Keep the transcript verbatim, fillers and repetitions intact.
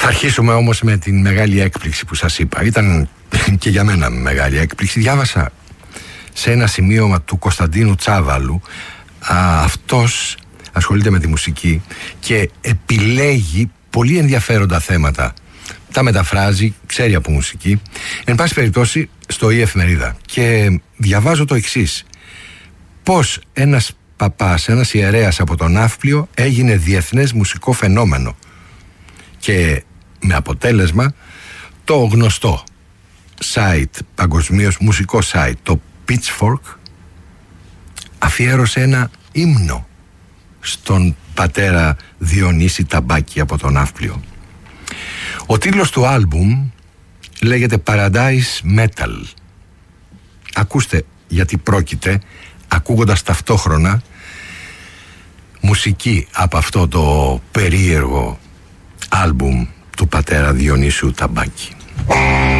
Θα αρχίσουμε όμως με την μεγάλη έκπληξη που σας είπα. Ήταν και για μένα μεγάλη έκπληξη. Διάβασα σε ένα σημείωμα του Κωνσταντίνου Τσάβαλου. Α, αυτός ασχολείται με τη μουσική και επιλέγει πολύ ενδιαφέροντα θέματα. Τα μεταφράζει, ξέρει από μουσική. Εν πάση περιπτώσει, στο η εφημερίδα. Και διαβάζω το εξής. Πώς ένας παπάς, ένας ιερέας από τον Ναύπλιο έγινε διεθνές μουσικό φαινόμενο. Και με αποτέλεσμα το γνωστό site, παγκοσμίως μουσικό site, το Pitchfork, αφιέρωσε ένα ύμνο στον πατέρα Διονύση Ταμπάκη από τον Ναύπλιο. Ο τίτλος του άλμπουμ λέγεται Paradise Metal. Ακούστε γιατί πρόκειται, ακούγοντας ταυτόχρονα μουσική από αυτό το περίεργο άλμπουμ του πατέρα Διονύσιου Ταμπάκη.